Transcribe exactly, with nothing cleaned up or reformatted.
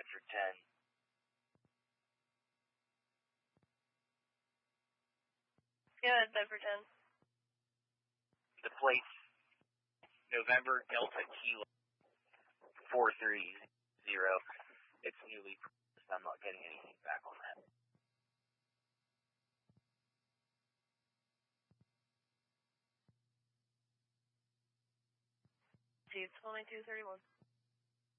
Bedford ten. Yeah, it's Bedford ten. The plate's November Delta Kilo four three zero. It's newly processed. I'm not getting anything back on that. See, it's twenty-two thirty-one.